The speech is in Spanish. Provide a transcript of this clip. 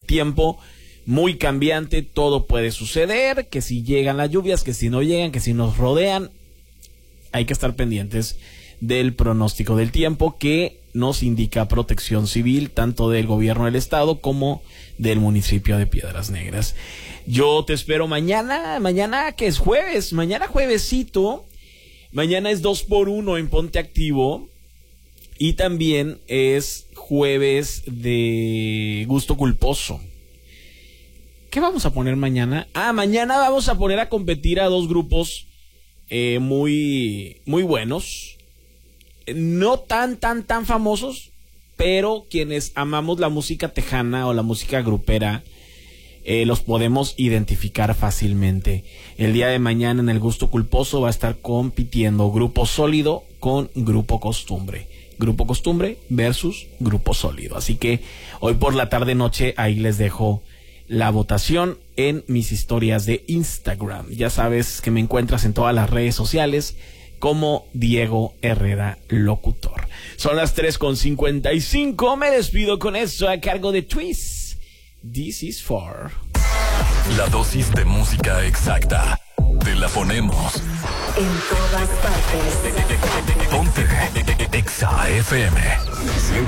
tiempo muy cambiante, todo puede suceder, que si llegan las lluvias, que si no llegan, que si nos rodean. Hay que estar pendientes del pronóstico del tiempo que nos indica Protección Civil, tanto del gobierno del estado como del municipio de Piedras Negras. Yo te espero mañana que es jueves, mañana juevesito, mañana es 2x1 en Ponte Activo y también es jueves de Gusto Culposo. ¿Qué vamos a poner mañana? Mañana vamos a poner a competir a dos grupos muy buenos. No tan famosos, pero quienes amamos la música tejana o la música grupera, los podemos identificar fácilmente. El día de mañana en el Gusto Culposo va a estar compitiendo Grupo Sólido con Grupo Costumbre. Grupo Costumbre versus Grupo Sólido. Así que hoy por la tarde-noche ahí les dejo la votación en mis historias de Instagram. Ya sabes que me encuentras en todas las redes sociales como Diego Herrera Locutor. Son las 3:55. Me despido con esto a cargo de Twist. This is for... La dosis de música exacta. Te la ponemos en todas partes. Ponte Exa FM.